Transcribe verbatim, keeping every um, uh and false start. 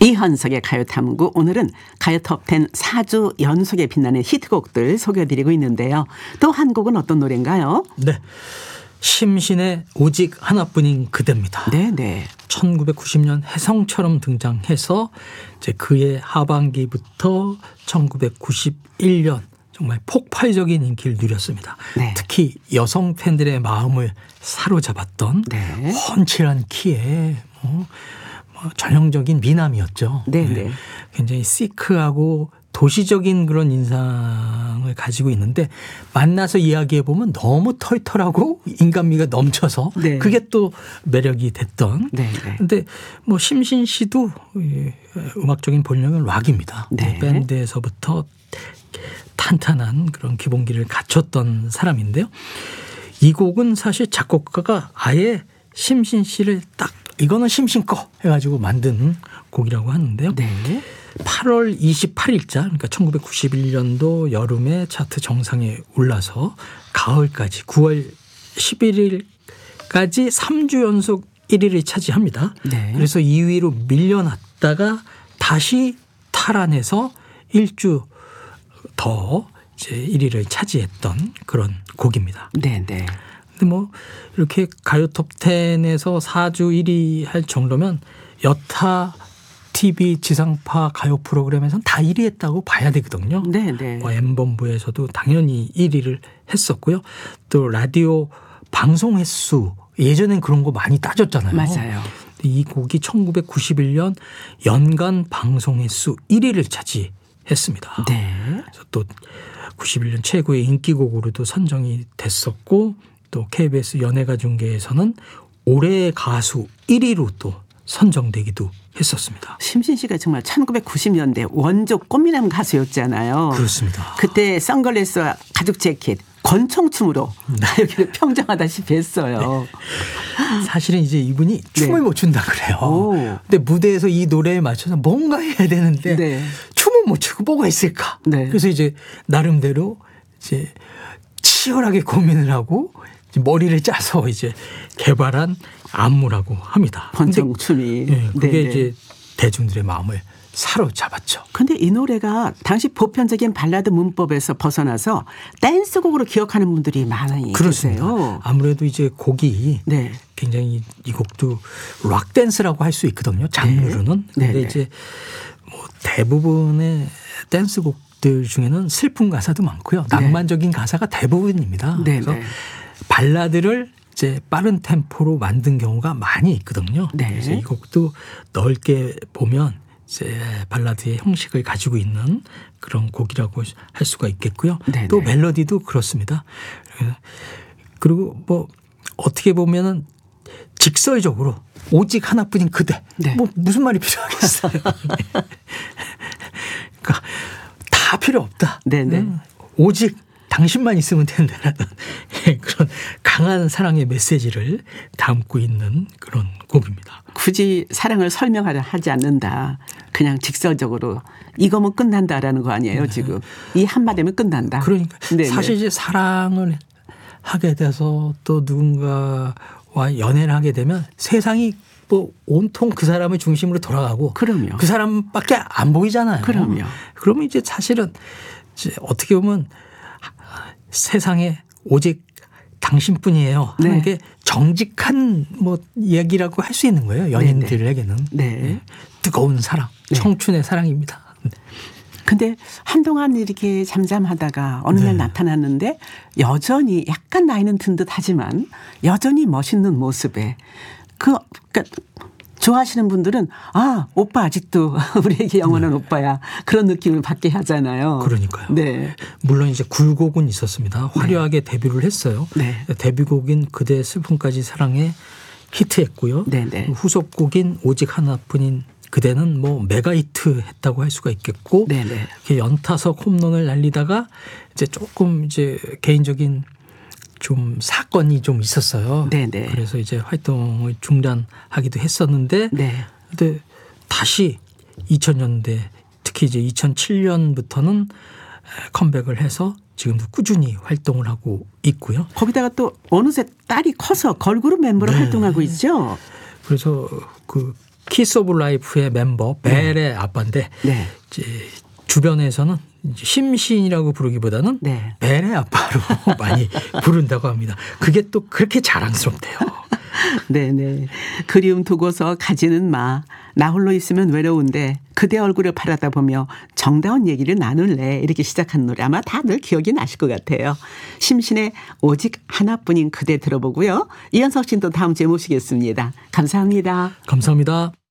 이현석의 가요탐구, 오늘은 가요톱텐 사 주 연속에 빛나는 히트곡들 소개해드리고 있는데요. 또 한 곡은 어떤 노래인가요? 네, 심신의 오직 하나뿐인 그대입니다. 네네. 천구백구십 년 혜성처럼 등장해서 이제 그의 하반기부터 천구백구십일 년 정말 폭발적인 인기를 누렸습니다. 네. 특히 여성 팬들의 마음을 사로잡았던 네. 훤칠한 키에 뭐, 뭐 전형적인 미남이었죠. 네네. 네. 굉장히 시크하고 도시적인 그런 인상을 가지고 있는데 만나서 이야기해 보면 너무 털털하고 인간미가 넘쳐서 네. 그게 또 매력이 됐던. 네. 그런데 뭐 심신 씨도 음악적인 본명은 락입니다. 네. 밴드에서부터 탄탄한 그런 기본기를 갖췄던 사람인데요. 이 곡은 사실 작곡가가 아예 심신 씨를 딱 이거는 심신 거 해가지고 만든 곡이라고 하는데요. 네. 팔월 이십팔일자 그러니까 천구백구십일 년도 여름에 차트 정상에 올라서 가을까지 구월 십일일까지 삼 주 연속 일 위를 차지합니다. 네. 그래서 이 위로 밀려났다가 다시 탈환해서 일 주 더 이제 일 위를 차지했던 그런 곡입니다. 네네. 근데 뭐 이렇게 가요 톱텐에서 사 주 일 위 할 정도면 여타 티비 지상파 가요 프로그램에서는 다 일 위 했다고 봐야 되거든요. 네네. 뭐 엠본부에서도 당연히 일 위를 했었고요. 또 라디오 방송 횟수 예전엔 그런 거 많이 따졌잖아요. 맞아요. 이 곡이 천구백구십일 년 연간 방송 횟수 일 위를 차지했습니다. 네. 그래서 또 구십일 년 최고의 인기곡으로도 선정이 됐었고 또 케이비에스 연예가 중계에서는 올해의 가수 일 위로 또 선정되기도 했었습니다. 심신 씨가 정말 천구백구십 년대 원조 꽃미남 가수였잖아요. 그렇습니다. 그때 선글라스와 가죽 재킷, 권총춤으로 여기를 평정하다시피 했어요. 네. 사실은 이제 이분이 춤을 못 춘다 그래요. 오. 근데 무대에서 이 노래에 맞춰서 뭔가 해야 되는데 네. 춤을 못 추고 뭐가 있을까? 네. 그래서 이제 나름대로 이제 치열하게 고민을 하고 이제 머리를 짜서 이제 개발한 안무라고 합니다. 권총춤이. 네, 그게 네네. 이제 대중들의 마음을 사로잡았죠. 근데 이 노래가 당시 보편적인 발라드 문법에서 벗어나서 댄스곡으로 기억하는 분들이 많이 그렇습니다. 계세요. 아무래도 이제 곡이 네. 굉장히 이 곡도 락 댄스라고 할 수 있거든요. 장르로는. 네. 근데 네. 이제 뭐 대부분의 댄스곡들 중에는 슬픈 가사도 많고요. 낭만적인 가사가 대부분입니다. 네. 그래서 네. 발라드를 이제 빠른 템포로 만든 경우가 많이 있거든요. 네. 그래서 이 곡도 넓게 보면 이제 발라드의 형식을 가지고 있는 그런 곡이라고 할 수가 있겠고요. 네네. 또 멜로디도 그렇습니다. 그리고 뭐 어떻게 보면은 직설적으로 오직 하나뿐인 그대. 네. 뭐 무슨 말이 필요하겠어요. 그러니까 다 필요 없다. 네네. 음, 오직 당신만 있으면 된다라는 그런 강한 사랑의 메시지를 담고 있는 그런 곡입니다. 굳이 사랑을 설명하지 않는다. 그냥 직설적으로 이거면 끝난다라는 거 아니에요, 지금. 이 한마디면 끝난다. 그러니까 네네. 사실 이제 사랑을 하게 돼서 또 누군가와 연애를 하게 되면 세상이 뭐 온통 그 사람을 중심으로 돌아가고 그럼요. 그 사람밖에 안 보이잖아요. 그럼요. 그러면 이제 사실은 이제 어떻게 보면 세상에 오직 당신뿐이에요 하는 네. 게 정직한 뭐 얘기라고 할 수 있는 거예요. 연인들에게는. 네. 네. 뜨거운 사랑, 네. 청춘의 사랑입니다. 근데 한동안 이렇게 잠잠하다가 어느 날 네. 나타났는데 여전히 약간 나이는 든 듯 하지만 여전히 멋있는 모습에 그, 그러니까 좋아하시는 분들은 아, 오빠 아직도 우리에게 영원한 네. 오빠야. 그런 느낌을 받게 하잖아요. 그러니까요. 네. 물론 이제 굴곡은 있었습니다. 화려하게 네. 데뷔를 했어요. 네. 데뷔곡인 그대 슬픔까지 사랑에 히트했고요. 네, 네. 후속곡인 오직 하나뿐인 그대는 뭐 메가 히트 했다고 할 수가 있겠고 네, 네. 이렇게 연타석 홈런을 날리다가 이제 조금 이제 개인적인 좀 사건이 좀 있었어요. 네, 네. 그래서 이제 활동을 중단하기도 했었는데 네. 근데 다시 이천 년대 특히 이제 이천칠 년부터는 컴백을 해서 지금도 꾸준히 활동을 하고 있고요. 거기다가 또 어느새 딸이 커서 걸그룹 멤버로 네. 활동하고 있죠. 그래서 그 키스 오브 라이프의 멤버 벨의 아빠인데 네. 이제 주변에서는 이제 심신이라고 부르기보다는 네. 벨의 아빠로 많이 부른다고 합니다. 그게 또 그렇게 자랑스럽대요. 네네. 그리움 두고서 가지는 마. 나 홀로 있으면 외로운데 그대 얼굴을 바라다 보며 정다운 얘기를 나눌래. 이렇게 시작한 노래 아마 다들 기억이 나실 것 같아요. 심신의 오직 하나뿐인 그대 들어보고요. 이현석 씨는 또 다음 주에 모시겠습니다. 감사합니다. 감사합니다.